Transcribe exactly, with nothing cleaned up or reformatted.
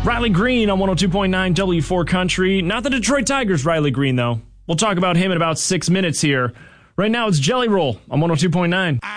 Riley Green on one oh two point nine W four Country. Not the Detroit Tigers Riley Green, though. We'll talk about him in about six minutes here. Right now, it's Jelly Roll on one oh two point nine.